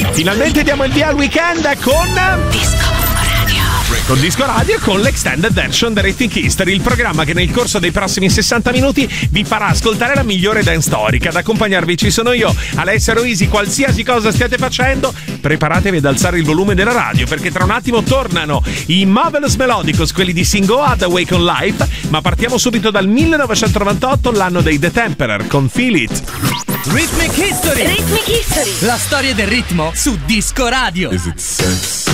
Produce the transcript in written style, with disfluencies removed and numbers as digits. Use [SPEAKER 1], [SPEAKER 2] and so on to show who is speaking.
[SPEAKER 1] Finalmente diamo il via al weekend con Disco Radio e con l'Extended Version The Rhythmic History, il programma che nel corso dei prossimi 60 minuti vi farà ascoltare la migliore dance storica. Ad accompagnarvi ci sono io, Alessia Roisi. Qualsiasi cosa stiate facendo, preparatevi ad alzare il volume della radio, perché tra un attimo tornano i Marvelous Melodicos, quelli di Sing Go Out Away con Life, ma partiamo subito dal 1998, l'anno dei The Temperer con Feel It.
[SPEAKER 2] Rhythmic History. La storia del ritmo su Disco Radio.